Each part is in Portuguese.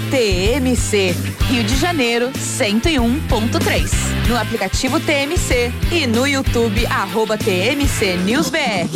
TMC, Rio de Janeiro, 101.3. No aplicativo TMC e no YouTube, @TMC News BR.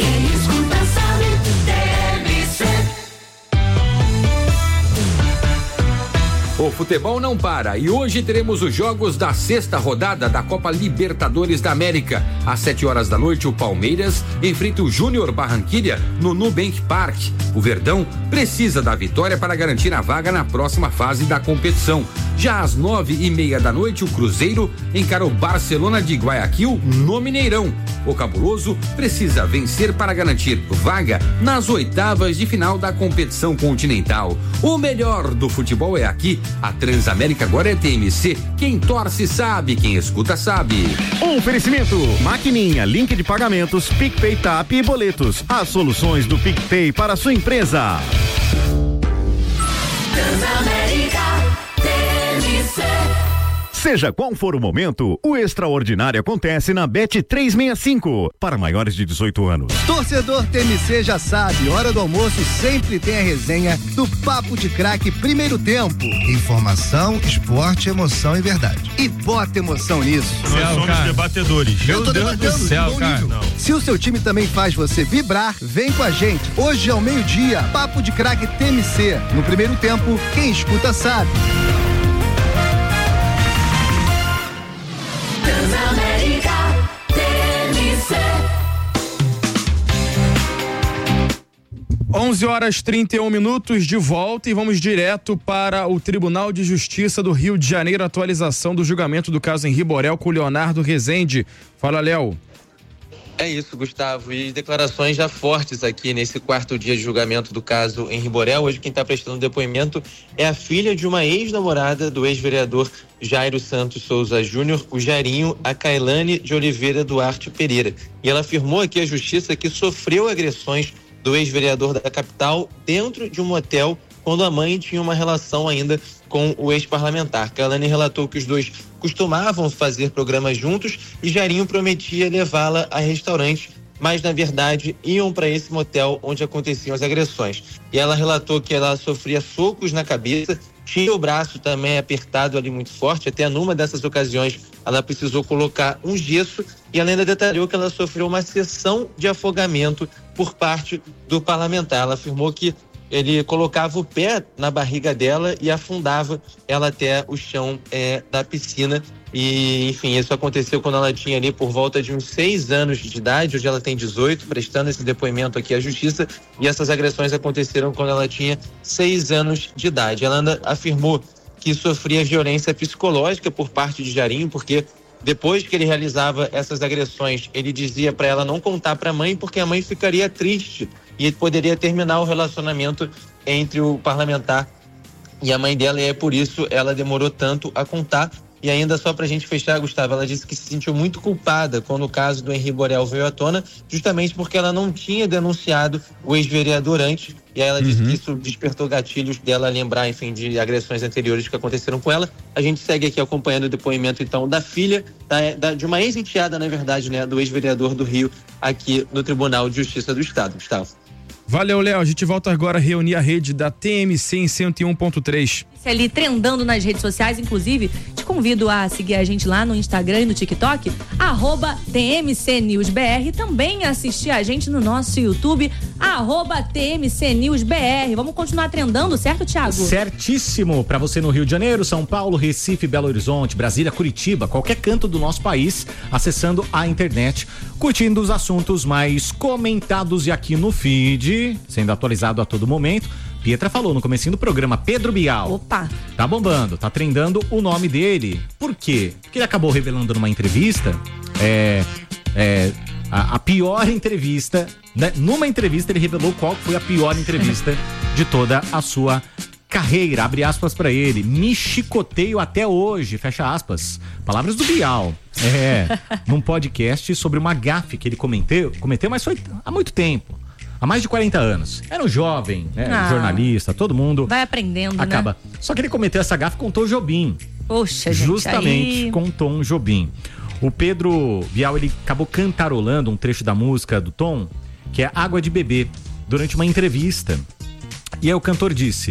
O futebol não para e hoje teremos os jogos da sexta rodada da Copa Libertadores da América. Às 7 da noite, o Palmeiras enfrenta o Júnior Barranquilla no Nubank Park. O Verdão precisa da vitória para garantir a vaga na próxima fase da competição. Já às 9:30 da noite, o Cruzeiro encara o Barcelona de Guayaquil no Mineirão. O Cabuloso precisa vencer para garantir vaga nas oitavas de final da competição continental. O melhor do futebol é aqui. A Transamérica agora é TMC. Quem torce sabe, quem escuta sabe. Oferecimento: Maquininha, link de pagamentos, PicPay, TAP e boletos. As soluções do PicPay para a sua empresa. Transamérica, TMC. Seja qual for o momento, o extraordinário acontece na Bet365, para maiores de 18 anos. Torcedor TMC já sabe, hora do almoço sempre tem a resenha do Papo de Craque Primeiro Tempo. Informação, esporte, emoção e verdade. E bota emoção nisso. Nós somos debatedores. Eu tô debatendo do céu, cara. Se o seu time também faz você vibrar, vem com a gente. Hoje ao meio-dia, Papo de Craque TMC. No Primeiro Tempo, quem escuta sabe. Transamérica, TMC. 11h31 de volta e vamos direto para o Tribunal de Justiça do Rio de Janeiro. Atualização do julgamento do caso Henri Borel com o Leonardo Rezende. Fala, Léo. É isso, Gustavo, e declarações já fortes aqui nesse quarto dia de julgamento do caso Henri Borel. Hoje quem está prestando depoimento é a filha de uma ex-namorada do ex-vereador Jairo Santos Souza Júnior, o Jairinho, a Kailane de Oliveira Duarte Pereira. E ela afirmou aqui à justiça que sofreu agressões do ex-vereador da capital dentro de um motel quando a mãe tinha uma relação ainda com o ex-parlamentar. Kailane relatou que os dois costumavam fazer programas juntos e Jairinho prometia levá-la a restaurantes, mas na verdade iam para esse motel onde aconteciam as agressões. E ela relatou que ela sofria socos na cabeça, tinha o braço também apertado ali muito forte, até numa dessas ocasiões ela precisou colocar um gesso, e ela ainda detalhou que ela sofreu uma sessão de afogamento por parte do parlamentar. Ela afirmou que ele colocava o pé na barriga dela e afundava ela até o chão da piscina. E, enfim, isso aconteceu quando ela tinha ali por volta de uns 6 anos de idade. Hoje ela tem 18, prestando esse depoimento aqui à justiça. E essas agressões aconteceram quando ela tinha 6 anos de idade. Ela ainda afirmou que sofria violência psicológica por parte de Jairinho, porque depois que ele realizava essas agressões, ele dizia para ela não contar para a mãe, porque a mãe ficaria triste e poderia terminar o relacionamento entre o parlamentar e a mãe dela, e é por isso ela demorou tanto a contar. E ainda só pra gente fechar, Gustavo, ela disse que se sentiu muito culpada quando o caso do Henri Borel veio à tona, justamente porque ela não tinha denunciado o ex-vereador antes, e aí ela disse que isso despertou gatilhos dela lembrar, enfim, de agressões anteriores que aconteceram com ela. A gente segue aqui acompanhando o depoimento, então, da filha, de uma ex-enteada, na verdade, né, do ex-vereador do Rio, aqui no Tribunal de Justiça do Estado, Gustavo. Valeu, Léo. A gente volta agora a reunir a rede da TMC em 101.3. Ali trendando nas redes sociais, inclusive te convido a seguir a gente lá no Instagram e no TikTok, @TMCNewsBR, também assistir a gente no nosso YouTube, @TMCNewsBR. Vamos continuar trendando, certo, Thiago? Certíssimo, para você no Rio de Janeiro, São Paulo, Recife, Belo Horizonte, Brasília, Curitiba, qualquer canto do nosso país, acessando a internet, curtindo os assuntos mais comentados e aqui no feed, sendo atualizado a todo momento. Pietra falou no comecinho do programa, Pedro Bial. Opa! Tá bombando, tá trendando o nome dele. Por quê? Porque ele acabou revelando numa entrevista a pior entrevista, né? Numa entrevista ele revelou qual foi a pior entrevista de toda a sua carreira. Abre aspas pra ele. Me chicoteio até hoje, fecha aspas. Palavras do Bial. Num podcast sobre uma gafe que ele cometeu, mas foi há muito tempo. Há mais de 40 anos. Era um jovem, né? Jornalista, todo mundo. Vai aprendendo, acaba. Né? Só que ele cometeu essa gafe com Tom Jobim. Poxa, gente. Justamente com Tom Jobim. O Pedro Bial, ele acabou cantarolando um trecho da música do Tom, que é Água de Bebê, durante uma entrevista. E aí o cantor disse: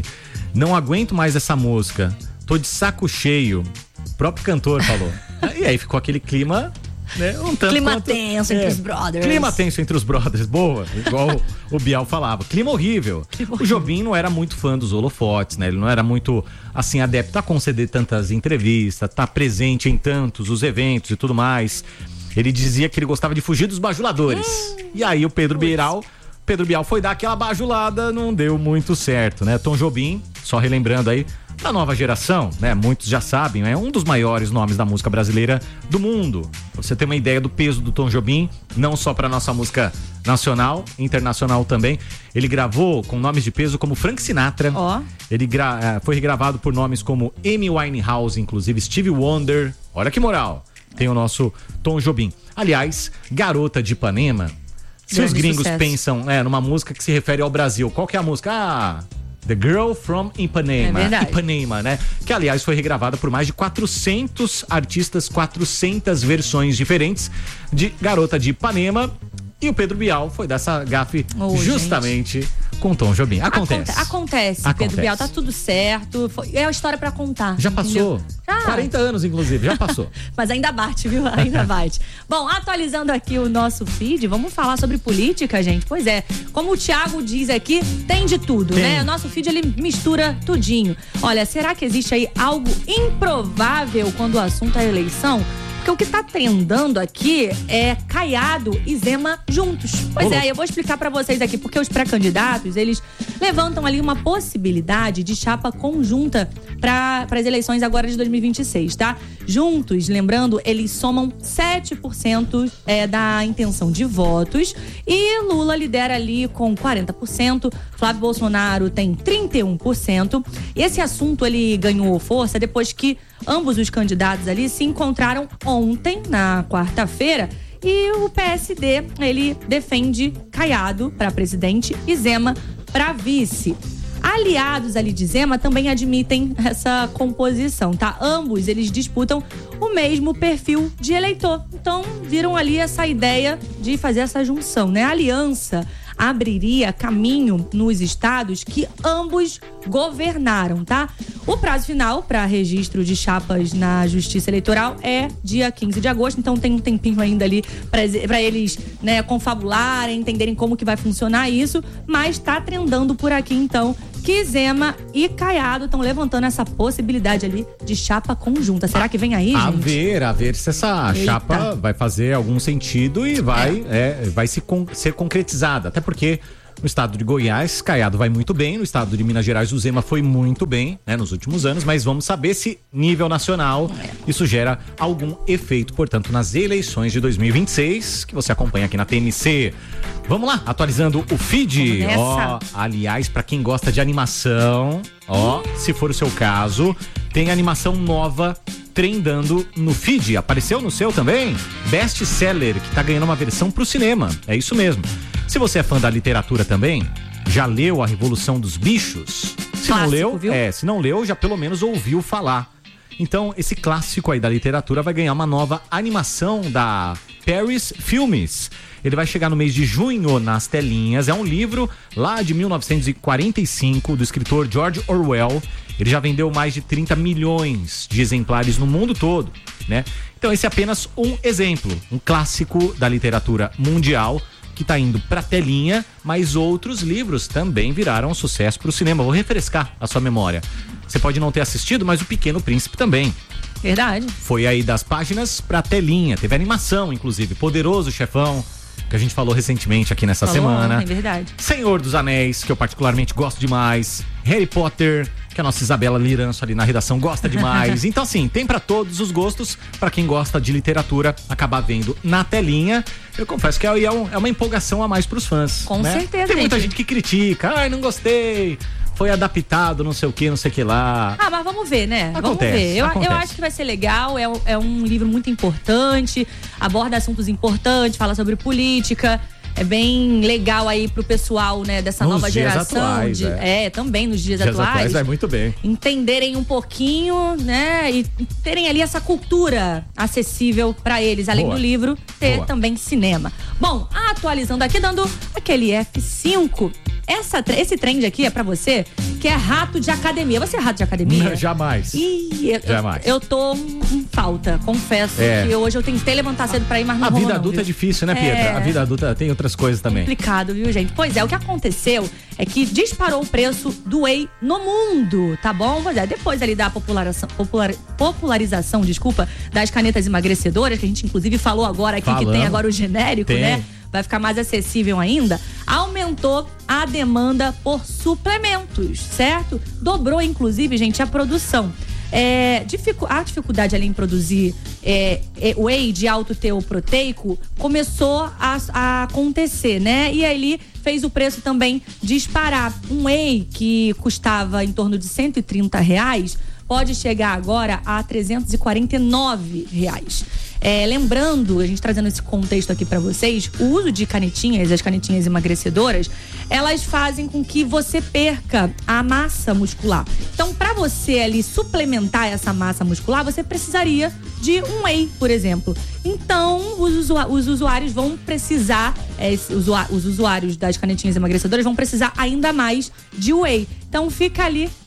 Não aguento mais essa música. Tô de saco cheio. O próprio cantor falou. E aí ficou aquele clima, né? Clima tenso entre os brothers. Clima tenso entre os brothers, boa. Igual o Bial falava. Clima horrível. O Jobim não era muito fã dos holofotes, né? Ele não era muito, assim, adepto a conceder tantas entrevistas, tá presente em tantos os eventos e tudo mais. Ele dizia que ele gostava de fugir dos bajuladores. E aí o Pedro Bial foi dar aquela bajulada, não deu muito certo, né? Tom Jobim, só relembrando aí, da nova geração, né? Muitos já sabem, é um dos maiores nomes da música brasileira do mundo. Pra você ter uma ideia do peso do Tom Jobim, não só pra nossa música nacional, internacional também. Ele gravou com nomes de peso como Frank Sinatra. Ele foi regravado por nomes como Amy Winehouse, inclusive Stevie Wonder. Olha que moral. Tem o nosso Tom Jobim. Aliás, Garota de Ipanema. Se os gringos pensam numa música que se refere ao Brasil, qual que é a música? The Girl from Ipanema. Ipanema, né? Que, aliás, foi regravada por mais de 400 artistas, 400 versões diferentes de Garota de Ipanema. E o Pedro Bial foi dessa gafe justamente com Tom Jobim. Acontece, Pedro Bial, tá tudo certo. É uma história pra contar. Já passou. 40 anos, inclusive, já passou. Mas ainda bate, viu? Ainda bate. Bom, atualizando aqui o nosso feed, vamos falar sobre política, gente? Pois é, como o Thiago diz aqui, tem de tudo, né? O nosso feed, ele mistura tudinho. Olha, será que existe aí algo improvável quando o assunto é eleição? Porque o que tá trendando aqui é Caiado e Zema juntos. Pois é, eu vou explicar pra vocês aqui, porque os pré-candidatos, eles levantam ali uma possibilidade de chapa conjunta para as eleições agora de 2026, tá? Juntos, lembrando, eles somam 7% da intenção de votos e Lula lidera ali com 40%, Flávio Bolsonaro tem 31%. Esse assunto, ele ganhou força depois que ambos os candidatos ali se encontraram ontem, na quarta-feira, e o PSD, ele defende Caiado para presidente e Zema para vice. Aliados ali de Zema também admitem essa composição, tá? Ambos, eles disputam o mesmo perfil de eleitor. Então, viram ali essa ideia de fazer essa junção, né? A aliança abriria caminho nos estados que ambos governaram, tá? O prazo final para registro de chapas na Justiça Eleitoral é dia 15 de agosto, então tem um tempinho ainda ali para eles, né, confabularem, entenderem como que vai funcionar isso, mas tá trendando por aqui, então, que Zema e Caiado estão levantando essa possibilidade ali de chapa conjunta. Será que vem aí, gente? A ver se essa chapa vai fazer algum sentido e vai ser concretizada. Até porque no estado de Goiás, Caiado vai muito bem. No estado de Minas Gerais, o Zema foi muito bem, né, nos últimos anos. Mas vamos saber se, nível nacional, isso gera algum efeito, portanto, nas eleições de 2026, que você acompanha aqui na TMC. Vamos lá, atualizando o feed. Aliás, pra quem gosta de animação, se for o seu caso, tem animação nova trendando no feed. Apareceu no seu também? Best Seller, que tá ganhando uma versão pro cinema. É isso mesmo. Se você é fã da literatura também, já leu A Revolução dos Bichos? Se não leu, já pelo menos ouviu falar. Então, esse clássico aí da literatura vai ganhar uma nova animação da Paris Filmes. Ele vai chegar no mês de junho nas telinhas. É um livro lá de 1945 do escritor George Orwell. Ele já vendeu mais de 30 milhões de exemplares no mundo todo, né? Então esse é apenas um exemplo, um clássico da literatura mundial que tá indo pra telinha, mas outros livros também viraram sucesso pro cinema. Vou refrescar a sua memória. Você pode não ter assistido, mas O Pequeno Príncipe também. Verdade. Foi aí das páginas pra telinha. Teve animação, inclusive. Poderoso Chefão, que a gente falou recentemente aqui nessa semana. É verdade. Senhor dos Anéis, que eu particularmente gosto demais. Harry Potter, que a nossa Isabela Liranço ali na redação gosta demais. Então, assim, tem pra todos os gostos. Pra quem gosta de literatura, acabar vendo na telinha. Eu confesso que é uma empolgação a mais pros fãs. Com certeza. Tem muita gente que critica. Ai, não gostei. Foi adaptado, não sei o que, não sei o que lá. Mas vamos ver, né? Acontece, vamos ver. Eu acho que vai ser legal, é um livro muito importante, aborda assuntos importantes, fala sobre política. É bem legal aí pro pessoal, né, dessa nova geração. Atuais, também nos dias atuais. Vai muito bem. Entenderem um pouquinho, né, e terem ali essa cultura acessível pra eles, além do livro, ter também cinema. Bom, atualizando aqui, dando aquele F5. Esse trend aqui é pra você que é rato de academia. Você é rato de academia? Não, jamais. Jamais. Eu tô em falta, confesso que hoje eu tentei levantar cedo pra ir, mas não A rolou vida não, adulta viu? é difícil, né, Pietra? A vida adulta tem outras coisas também. Complicado, viu, gente? Pois é, o que aconteceu é que disparou o preço do whey no mundo, tá bom? Pois é, depois ali da popularização, das canetas emagrecedoras, que a gente inclusive falou agora aqui que tem agora o genérico, né? Vai ficar mais acessível ainda, aumentou a demanda por suplementos, certo? Dobrou, inclusive, gente, a produção. A dificuldade ali em produzir whey de alto teor proteico começou a acontecer, né? E aí fez o preço também disparar. Um whey que custava em torno de R$130 pode chegar agora a R$349. Lembrando, a gente trazendo esse contexto aqui pra vocês, o uso de canetinhas, as canetinhas emagrecedoras, elas fazem com que você perca a massa muscular. Então, pra você ali suplementar essa massa muscular, você precisaria de um whey, por exemplo. Então, os usuários vão precisar, os usuários das canetinhas emagrecedoras vão precisar ainda mais de whey. Então, fica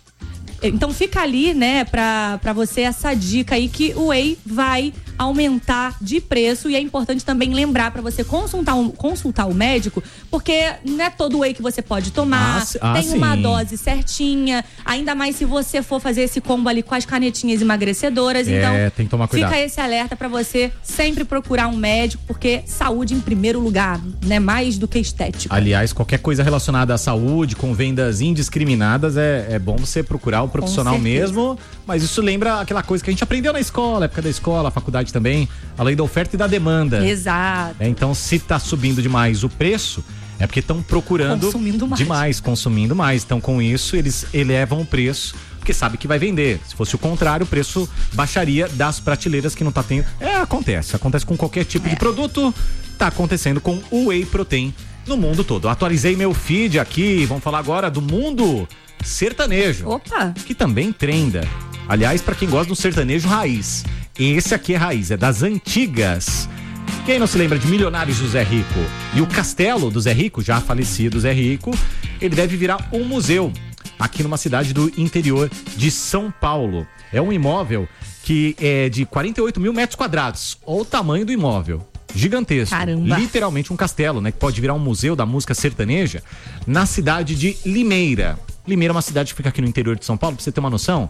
ali, né, pra você essa dica aí que o whey vai aumentar de preço e é importante também lembrar pra você consultar o médico, porque não é todo whey que você pode tomar, tem uma dose certinha, ainda mais se você for fazer esse combo ali com as canetinhas emagrecedoras, então tem que tomar cuidado. Fica esse alerta pra você sempre procurar um médico, porque saúde em primeiro lugar, né, mais do que estética. Aliás, qualquer coisa relacionada à saúde, com vendas indiscriminadas, é bom você procurar o profissional mesmo, mas isso lembra aquela coisa que a gente aprendeu na escola, época da escola, faculdade também, a lei da oferta e da demanda. Exato. Então, se tá subindo demais o preço, é porque estão procurando consumindo mais. Então, com isso, eles elevam o preço, porque sabe que vai vender. Se fosse o contrário, o preço baixaria das prateleiras que não tá tendo. Acontece com qualquer tipo de produto, tá acontecendo com o whey protein no mundo todo. Eu atualizei meu feed aqui, vamos falar agora do mundo sertanejo. Opa! Que também trenda. Aliás, pra quem gosta do sertanejo raiz, esse aqui é raiz, é das antigas. Quem não se lembra de Milionários do Zé Rico? E o castelo do Zé Rico, já falecido Zé Rico, ele deve virar um museu aqui numa cidade do interior de São Paulo. É um imóvel que é de 48 mil metros quadrados. Olha o tamanho do imóvel. Gigantesco. Caramba. Literalmente um castelo, né? Que pode virar um museu da música sertaneja na cidade de Limeira. Limeira é uma cidade que fica aqui no interior de São Paulo, pra você ter uma noção,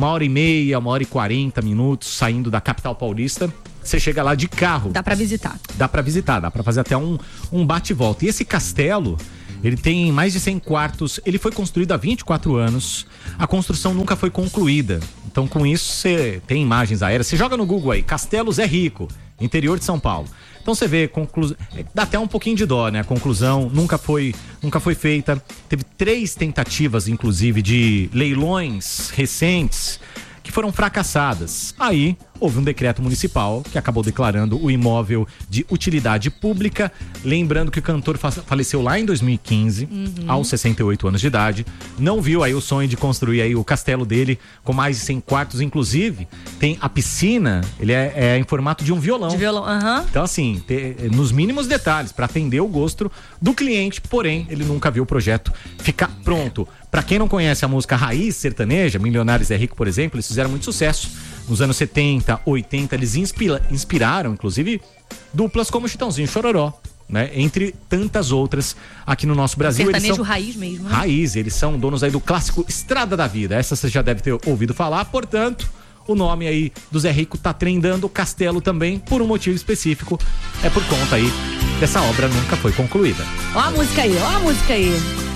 1h30, 1h40 minutos saindo da capital paulista, você chega lá de carro. Dá pra visitar, dá pra fazer até um bate e volta. E esse castelo, ele tem mais de 100 quartos, ele foi construído há 24 anos, a construção nunca foi concluída. Então, com isso, você tem imagens aéreas, você joga no Google aí, Castelo Zé Rico, interior de São Paulo. Então você vê, dá até um pouquinho de dó, né? A conclusão nunca foi feita. Teve 3 tentativas, inclusive, de leilões recentes que foram fracassadas. Aí houve um decreto municipal que acabou declarando o imóvel de utilidade pública. Lembrando que o cantor faleceu lá em 2015, aos 68 anos de idade. Não viu aí o sonho de construir aí o castelo dele com mais de 100 quartos. Inclusive, tem a piscina, ele é em formato de um violão. De violão, Então, assim, nos mínimos detalhes, para atender o gosto do cliente, porém, ele nunca viu o projeto ficar pronto. Pra quem não conhece a música raiz sertaneja, Milionários é Rico, por exemplo, eles fizeram muito sucesso. Nos anos 70, 80, eles inspiraram, inclusive, duplas como Chitãozinho e Chororó, né? Entre tantas outras aqui no nosso Brasil. Sertanejo raiz mesmo, né? Raiz, eles são donos aí do clássico Estrada da Vida. Essa você já deve ter ouvido falar, portanto, o nome aí do Zé Rico tá trendando, o castelo também, por um motivo específico. É por conta aí dessa obra nunca foi concluída. Ó a música aí, ó a música aí.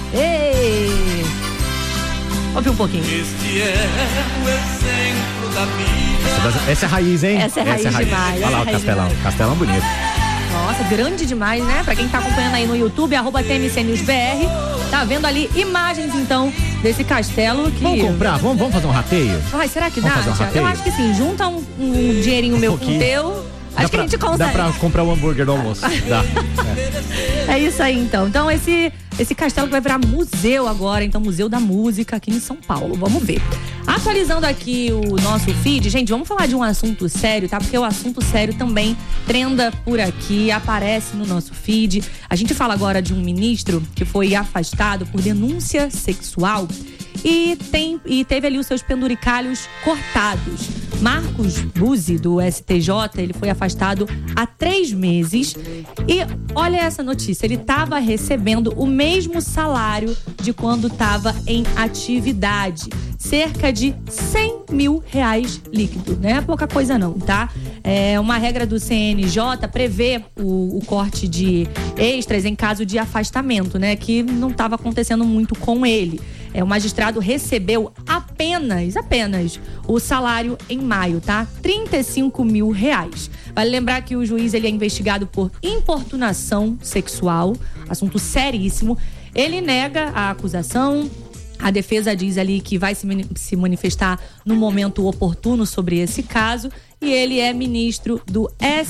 Ei! Ouve um pouquinho. Este é o exemplo da vida. Essa é raiz, hein? Essa é raiz demais. Olha lá o castelão. Castelão bonito. Nossa, grande demais, né? Pra quem tá acompanhando aí no YouTube, @TMCNewsBR, tá vendo ali imagens, então, desse castelo que... Vamos comprar? Vamos fazer um rateio? Ai, será que Vamos dá? fazer um rateio? Eu acho que sim. Junta um dinheirinho meu com o teu. Acho que a gente consegue. Dá pra comprar o hambúrguer do almoço. Dá. É isso aí, então. Então, esse castelo que vai virar museu agora. Então, Museu da Música aqui em São Paulo. Vamos ver. Atualizando aqui o nosso feed, gente, vamos falar de um assunto sério, tá? Porque o assunto sério também trenda por aqui, aparece no nosso feed. A gente fala agora de um ministro que foi afastado por denúncia sexual e teve ali os seus penduricalhos cortados. Marcos Buzzi, do STJ, ele foi afastado há 3 meses e olha essa notícia, ele estava recebendo o mesmo salário de quando estava em atividade, cerca de R$100 mil líquido, não é pouca coisa não, tá? Uma regra do CNJ prevê o corte de extras em caso de afastamento, né? Que não estava acontecendo muito com ele. O magistrado recebeu apenas o salário em maio, tá? R$35 mil. Vale lembrar que o juiz ele é investigado por importunação sexual, assunto seríssimo. Ele nega a acusação. A defesa diz ali que vai se manifestar no momento oportuno sobre esse caso. E ele é ministro do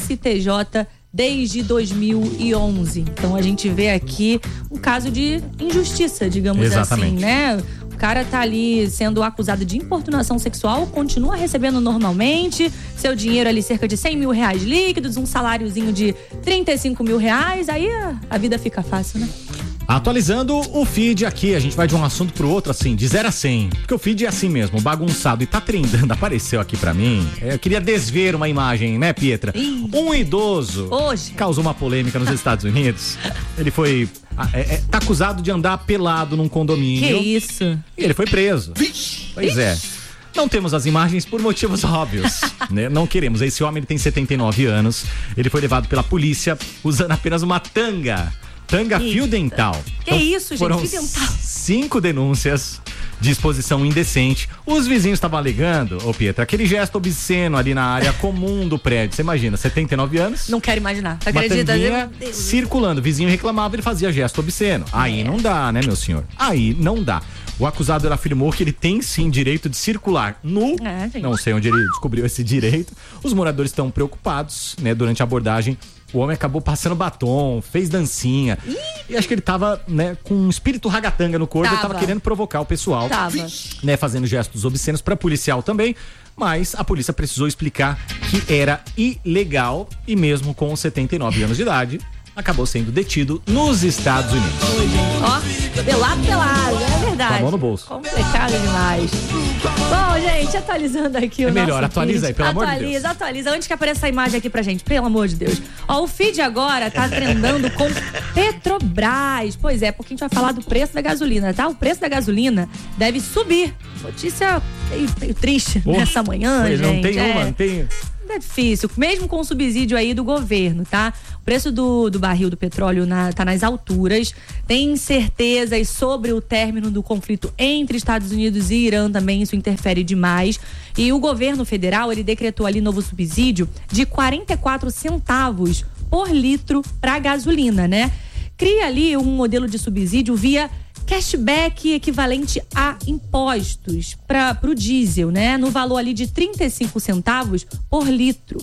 STJ desde 2011. Então a gente vê aqui um caso de injustiça, digamos assim, né? O cara tá ali sendo acusado de importunação sexual, continua recebendo normalmente, seu dinheiro ali cerca de R$100 mil líquidos, um saláriozinho de R$35 mil, aí a vida fica fácil, né? Atualizando o feed aqui, a gente vai de um assunto pro outro, assim, de 0 a 100. Porque o feed é assim mesmo, bagunçado e tá trendando. Apareceu aqui pra mim. Eu queria desver uma imagem, né, Pietra? Um idoso causou uma polêmica nos Estados Unidos. Ele foi... tá acusado de andar pelado num condomínio. Que isso? E ele foi preso. Pois é. Não temos as imagens por motivos óbvios, né? Não queremos. Esse homem ele tem 79 anos. Ele foi levado pela polícia usando apenas uma tanga fio dental. Que então, isso, gente? Foram fio dental. 5 denúncias de exposição indecente. Os vizinhos estavam alegando, Pietra, aquele gesto obsceno ali na área comum do prédio. Você imagina, 79 anos. Não quero imaginar. Uma tanguinha circulando. O vizinho reclamava, ele fazia gesto obsceno. Aí não dá, né, meu senhor? Aí não dá. O acusado ele afirmou que ele tem sim direito de circular nu. Não sei onde ele descobriu esse direito. Os moradores estão preocupados, né, durante a abordagem. O homem acabou passando batom, fez dancinha. E acho que ele tava, né, com um espírito ragatanga no corpo. Ele tava querendo provocar o pessoal. Né, fazendo gestos obscenos para policial também. Mas a polícia precisou explicar que era ilegal. E mesmo com 79 anos de idade, acabou sendo detido nos Estados Unidos. Ó, pelado, é verdade. Com a mão no bolso. Complicado demais. Bom, gente, atualizando aqui o nosso melhor, atualiza feed. aí, pelo amor de Deus. Atualiza. Antes que apareça essa imagem aqui pra gente, pelo amor de Deus. Ó, o feed agora tá trendando com Petrobras. Pois é, porque a gente vai falar do preço da gasolina, tá? O preço da gasolina deve subir. Notícia meio triste nessa manhã, gente. Não tem É difícil, mesmo com o subsídio aí do governo, tá? O preço do barril do petróleo tá nas alturas. Tem incertezas sobre o término do conflito entre Estados Unidos e Irã também, isso interfere demais. E o governo federal, ele decretou ali novo subsídio de 44 centavos por litro para gasolina, né? Cria ali um modelo de subsídio via cashback equivalente a impostos para o diesel, né? No valor ali de 35 centavos por litro.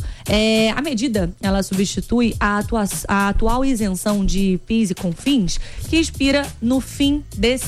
A medida, ela substitui a atual isenção de PIS e CONFINS, que expira no fim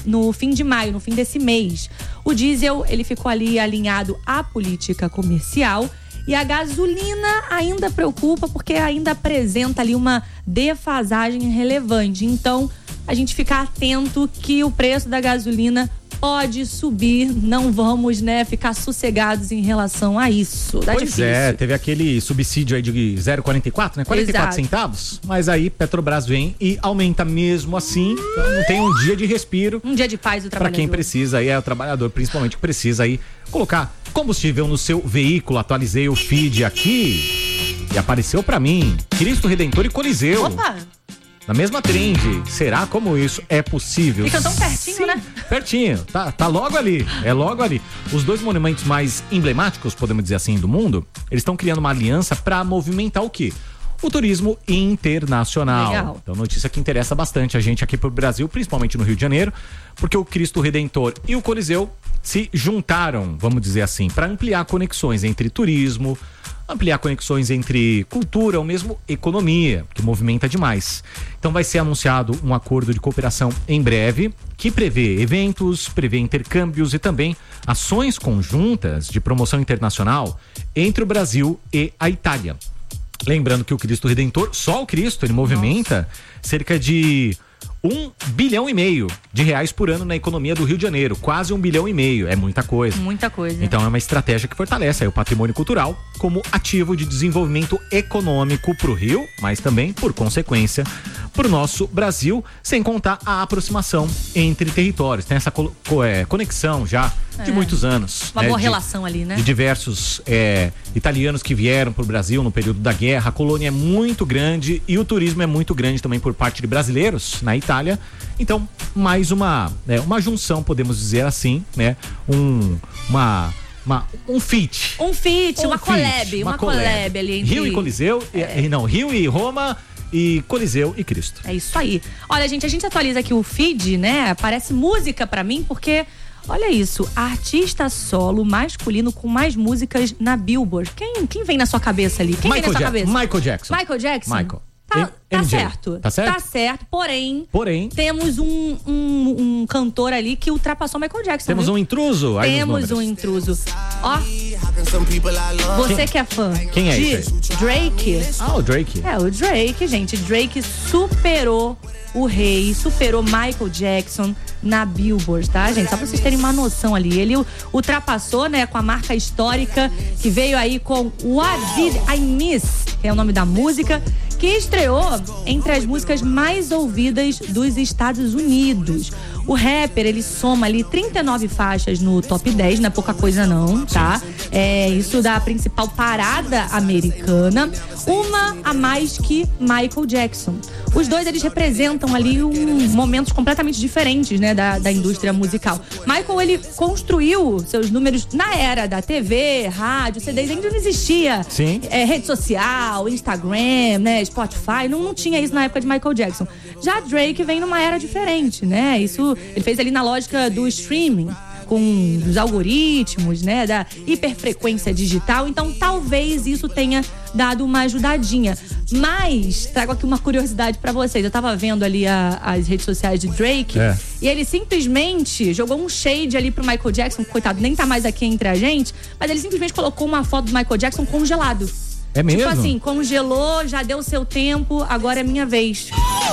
de maio, no fim desse mês. O diesel, ele ficou ali alinhado à política comercial. E a gasolina ainda preocupa porque ainda apresenta ali uma defasagem relevante. Então, a gente ficar atento que o preço da gasolina pode subir, não vamos, né, ficar sossegados em relação a isso. Pois é, teve aquele subsídio aí de 0,44, né? 44 centavos, mas aí Petrobras vem e aumenta mesmo assim, então não tem um dia de respiro. Um dia de paz do trabalhador. Pra quem precisa aí, é o trabalhador principalmente que precisa aí colocar combustível no seu veículo. Atualizei o feed aqui e apareceu pra mim Cristo Redentor e Coliseu. Opa! Na mesma trend. Será como isso é possível? Fica tão pertinho, sim, né? Pertinho. Tá logo ali. É logo ali. Os dois monumentos mais emblemáticos, podemos dizer assim, do mundo, eles estão criando uma aliança para movimentar o quê? O turismo internacional. Legal. Então, notícia que interessa bastante a gente aqui pro Brasil, principalmente no Rio de Janeiro, porque o Cristo Redentor e o Coliseu se juntaram, vamos dizer assim, para ampliar conexões entre turismo, ampliar conexões entre cultura ou mesmo economia, que movimenta demais. Então vai ser anunciado um acordo de cooperação em breve, que prevê eventos, prevê intercâmbios e também ações conjuntas de promoção internacional entre o Brasil e a Itália. Lembrando que o Cristo Redentor, só o Cristo, ele movimenta cerca de R$1,5 bilhão de reais por ano na economia do Rio de Janeiro. Quase R$1,5 bilhão. É muita coisa. Muita coisa. Então é uma estratégia que fortalece aí o patrimônio cultural como ativo de desenvolvimento econômico para o Rio, mas também, por consequência, para o nosso Brasil, sem contar a aproximação entre territórios. Tem essa conexão já de muitos anos. Uma boa relação ali, né? De diversos italianos que vieram para o Brasil no período da guerra. A colônia é muito grande e o turismo é muito grande também por parte de brasileiros na Itália. Então, mais uma junção, podemos dizer assim, né? Um feat. Uma collab ali entre... Rio e Coliseu, Rio e Roma e Coliseu e Cristo. É isso aí. Olha, gente, a gente atualiza aqui o feed, né? Parece música pra mim, porque... Olha isso, artista solo masculino com mais músicas na Billboard. Quem vem na sua cabeça ali? Quem vem na sua cabeça? Michael Jackson. Michael Jackson? Michael. Tá certo. Tá certo? Tá certo, porém temos um cantor ali que ultrapassou Michael Jackson. Temos um intruso? Temos um intruso. Ó, você que é fã Quem é de esse? Drake. Ah, o Drake. O Drake, gente. Drake superou o rei, superou Michael Jackson na Billboard, tá, gente? Só pra vocês terem uma noção ali. Ele ultrapassou, né, com a marca histórica que veio aí com What Did I Miss, que é o nome da música, que estreou entre as músicas mais ouvidas dos Estados Unidos. O rapper, ele soma ali 39 faixas no top 10, não é pouca coisa não, tá? Isso da principal parada americana, uma a mais que Michael Jackson. Os dois, eles representam ali momentos completamente diferentes, né, da indústria musical. Michael, ele construiu seus números na era da TV, rádio, CDs, ainda não existia. Sim. Rede social, Instagram, né, Spotify, não tinha isso na época de Michael Jackson. Já Drake vem numa era diferente, né? Isso ele fez ali na lógica do streaming, com os algoritmos, né, da hiperfrequência digital. Então talvez isso tenha dado uma ajudadinha. Mas trago aqui uma curiosidade pra vocês. Eu tava vendo ali as redes sociais de Drake e ele simplesmente jogou um shade ali pro Michael Jackson, coitado, nem tá mais aqui entre a gente, mas ele simplesmente colocou uma foto do Michael Jackson congelado. É mesmo? Tipo assim, congelou, já deu o seu tempo, agora é minha vez.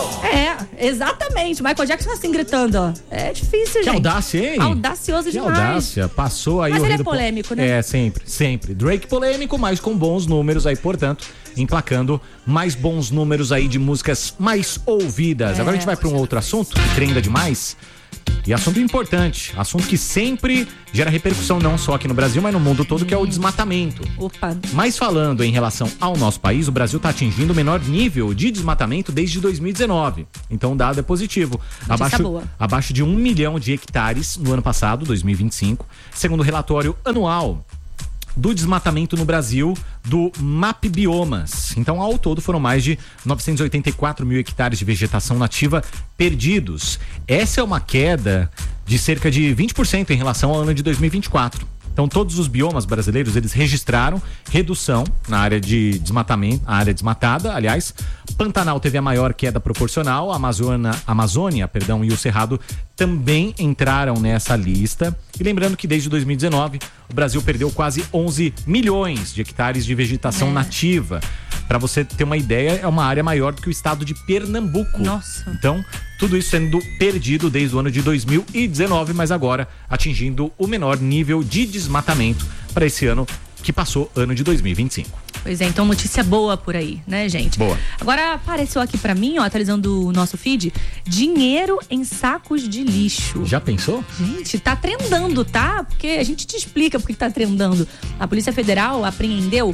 Exatamente. Michael Jackson assim gritando, ó. É difícil, gente. Que audácia, hein? Audacioso demais. Que audácia. Passou aí. Mas ele é polêmico, né? Sempre. Drake polêmico, mas com bons números aí, portanto, emplacando mais bons números aí de músicas mais ouvidas. Agora a gente vai para um outro assunto que trenda demais. E assunto importante, assunto que sempre gera repercussão não só aqui no Brasil, mas no mundo todo, que é o desmatamento. Opa. Mas falando em relação ao nosso país, o Brasil está atingindo o menor nível de desmatamento desde 2019. Então o dado é positivo. Abaixo de 1 milhão de hectares no ano passado, 2025, segundo o relatório anual do desmatamento no Brasil do MAP Biomas. Então, ao todo, foram mais de 984 mil hectares de vegetação nativa perdidos. Essa é uma queda de cerca de 20% em relação ao ano de 2024. Então, todos os biomas brasileiros, eles registraram redução na área de desmatamento, a área desmatada, aliás. Pantanal teve a maior queda proporcional, a Amazônia, e o Cerrado também entraram nessa lista. E lembrando que desde 2019, o Brasil perdeu quase 11 milhões de hectares de vegetação nativa. Para você ter uma ideia, é uma área maior do que o estado de Pernambuco. Nossa. Então, tudo isso sendo perdido desde o ano de 2019, mas agora atingindo o menor nível de desmatamento para esse ano que passou, ano de 2025. Pois é, então notícia boa por aí, né, gente? Boa. Agora apareceu aqui pra mim, ó, atualizando o nosso feed, dinheiro em sacos de lixo. Já pensou? Gente, tá trendando, tá? Porque a gente te explica por que tá trendando. A Polícia Federal apreendeu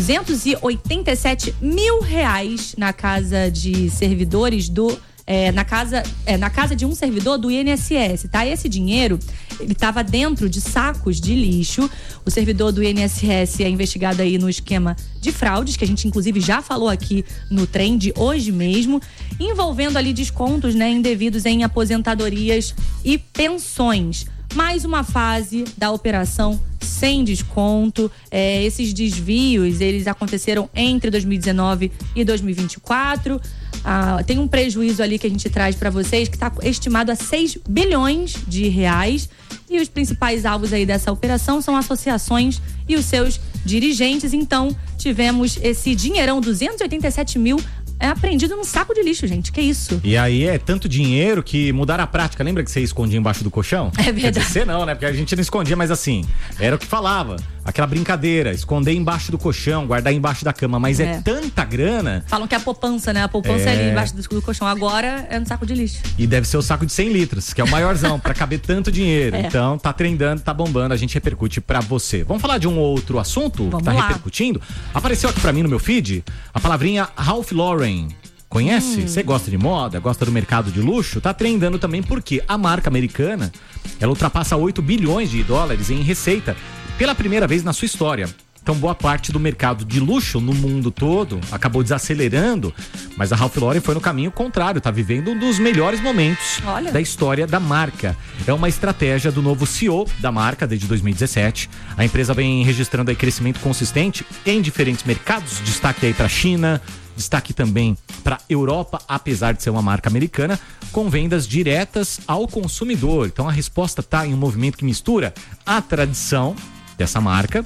287 mil reais na casa de servidores na casa de um servidor do INSS, tá? Esse dinheiro, ele estava dentro de sacos de lixo. O servidor do INSS é investigado aí no esquema de fraudes, que a gente inclusive já falou aqui no Trend hoje mesmo, envolvendo ali descontos, né, indevidos em aposentadorias e pensões. Mais uma fase da operação sem desconto. Esses desvios, eles aconteceram entre 2019 e 2024. Tem um prejuízo ali que a gente traz para vocês que está estimado a 6 bilhões de reais. E os principais alvos aí dessa operação são associações e os seus dirigentes. Então, tivemos esse dinheirão, 287 mil, apreendido num saco de lixo, gente. Que isso? E aí é tanto dinheiro que mudaram a prática. Lembra que você escondia embaixo do colchão? É verdade. Quer dizer, você não, né? Porque a gente não escondia, mas assim, era o que falava. Aquela brincadeira, esconder embaixo do colchão, guardar embaixo da cama. Mas é tanta grana. Falam que é a poupança, né? A poupança é ali embaixo do colchão. Agora é no saco de lixo. E deve ser o saco de 100 litros, que é o maiorzão, pra caber tanto dinheiro. É. Então, tá trendando, tá bombando, a gente repercute pra você. Vamos falar de um outro assunto que tá repercutindo? Apareceu aqui pra mim no meu feed a palavrinha Ralph Lauren. Conhece? Você gosta de moda, gosta do mercado de luxo? Tá trendando também porque a marca americana, ela ultrapassa 8 bilhões de dólares em receita pela primeira vez na sua história. Então, boa parte do mercado de luxo no mundo todo acabou desacelerando, mas a Ralph Lauren foi no caminho contrário, tá vivendo um dos melhores momentos da história da marca. É uma estratégia do novo CEO da marca desde 2017. A empresa vem registrando aí crescimento consistente em diferentes mercados, destaque aí para a China, destaque também para Europa, apesar de ser uma marca americana, com vendas diretas ao consumidor. Então a resposta está em um movimento que mistura a tradição dessa marca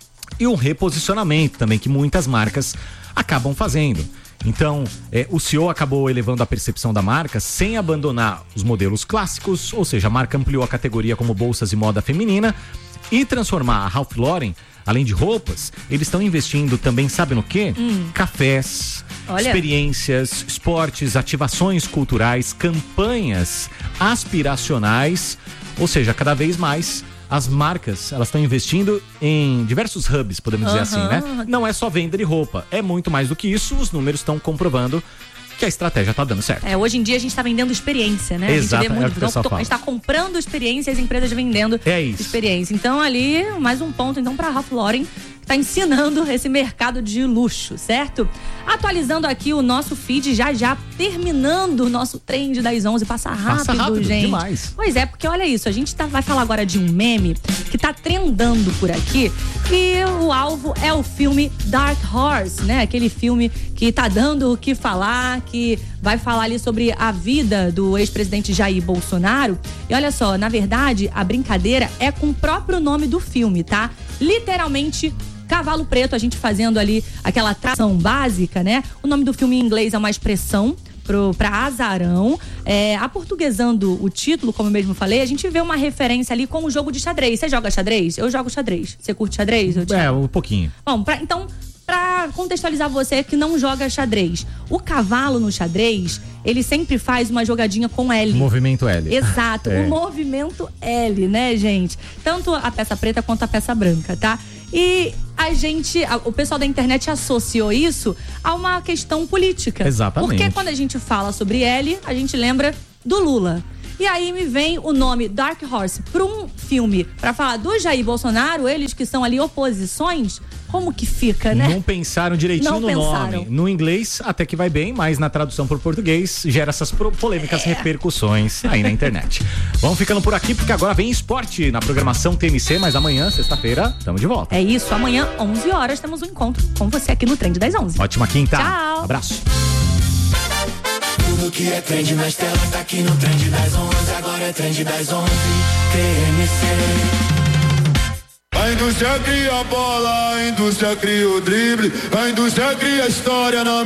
e um reposicionamento também que muitas marcas acabam fazendo. Então, o CEO acabou elevando a percepção da marca sem abandonar os modelos clássicos, ou seja, a marca ampliou a categoria como bolsas e moda feminina e transformar a Ralph Lauren, além de roupas, eles estão investindo também, sabe no quê? Cafés, experiências, esportes, ativações culturais, campanhas aspiracionais, ou seja, cada vez mais as marcas, elas estão investindo em diversos hubs, podemos dizer assim, né? Não é só venda de roupa, é muito mais do que isso, os números estão comprovando que a estratégia tá dando certo. Hoje em dia a gente tá vendendo experiência, né? Exato, a gente vê muito. A gente tá comprando experiência e as empresas vendendo experiência. Então ali, mais um ponto então pra Ralph Lauren, que tá ensinando esse mercado de luxo, certo? Atualizando aqui o nosso feed, já terminando o nosso trend das 11. Passa rápido, gente. Demais. Pois é, porque olha isso, a gente vai falar agora de um meme que tá trendando por aqui e o alvo é o filme Dark Horse, né? Aquele filme que tá dando o que falar, que vai falar ali sobre a vida do ex-presidente Jair Bolsonaro. E olha só, na verdade, a brincadeira é com o próprio nome do filme, tá? Literalmente, Cavalo Preto, a gente fazendo ali aquela tração básica, né? O nome do filme em inglês é uma expressão pra azarão. Aportuguesando o título, como eu mesmo falei, a gente vê uma referência ali com o jogo de xadrez. Você joga xadrez? Eu jogo xadrez. Você curte xadrez? Um pouquinho. Bom, então, pra contextualizar você que não joga xadrez, o cavalo no xadrez, ele sempre faz uma jogadinha com L. Movimento L. Exato, o movimento L, né, gente? Tanto a peça preta quanto a peça branca, tá? E o pessoal da internet associou isso a uma questão política. Exatamente. Porque quando a gente fala sobre L, a gente lembra do Lula. E aí me vem o nome Dark Horse para um filme para falar do Jair Bolsonaro, eles que são ali oposições, como que fica, né? Não pensaram direitinho no nome. No inglês até que vai bem, mas na tradução por português gera essas polêmicas repercussões aí na internet. Vamos ficando por aqui porque agora vem esporte na programação TMC, mas amanhã, sexta-feira, estamos de volta. É isso, amanhã, 11 horas, temos um encontro com você aqui no Trend das 11. Ótima quinta. Tchau. Abraço. Tudo que é trend nas telas tá aqui no Trend das 11. Agora é Trend das 11. TMC. A indústria cria a bola, a indústria cria o drible, a indústria cria a história na